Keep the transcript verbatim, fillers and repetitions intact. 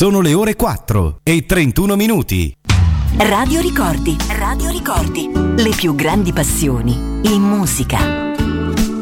Sono le ore quattro e trentuno minuti. Radio Ricordi, Radio Ricordi, le più grandi passioni in musica.